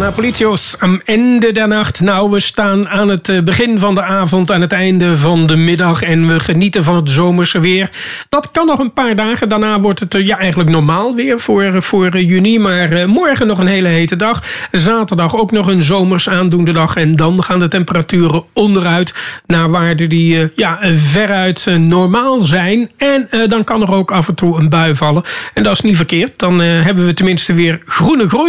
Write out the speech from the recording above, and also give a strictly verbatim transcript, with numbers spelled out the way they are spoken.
Politios, am einde der nacht. Nou, we staan aan het begin van de avond, aan het einde van de middag. En we genieten van het zomerse weer. Dat kan nog een paar dagen. Daarna wordt het ja, eigenlijk normaal weer voor, voor juni. Maar morgen nog een hele hete dag. Zaterdag ook nog een zomers aandoende dag. En dan gaan de temperaturen onderuit naar waarden die ja, veruit normaal zijn. En uh, dan kan er ook af en toe een bui vallen. En dat is niet verkeerd. Dan uh, hebben we tenminste weer groene groei.